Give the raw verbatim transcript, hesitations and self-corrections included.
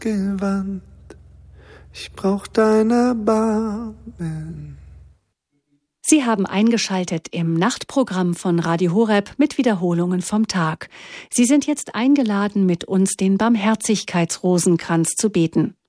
gewandt. Ich brauch dein Erbarmen. Sie haben eingeschaltet im Nachtprogramm von Radio Horeb mit Wiederholungen vom Tag. Sie sind jetzt eingeladen, mit uns den Barmherzigkeitsrosenkranz zu beten.